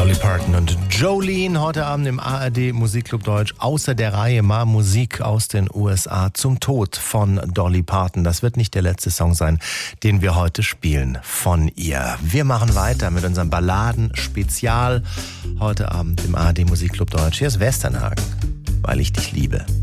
Dolly Parton und Jolene heute Abend im ARD Musikclub Deutsch. Außer der Reihe mal Musik aus den USA zum Tod von Dolly Parton. Das wird nicht der letzte Song sein, den wir heute spielen von ihr. Wir machen weiter mit unserem Balladen-Spezial heute Abend im ARD Musikclub Deutsch. Hier ist Westernhagen, weil ich dich liebe.